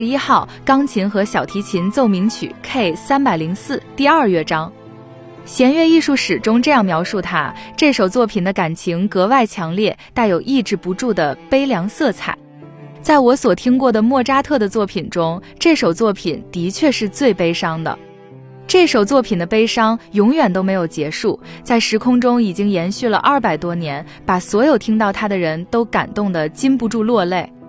1号钢琴和小提琴奏鸣曲 K304 第2乐章。弦乐艺术史中这样描述它，这首作品的感情格外强烈，带有抑制不住的悲凉色彩。在我所听过的莫扎特的作品中，这首作品的确是最悲伤的。这首作品的悲伤永远都没有结束，在时空中已经延续了200多年，把所有听到它的人都感动得禁不住落泪。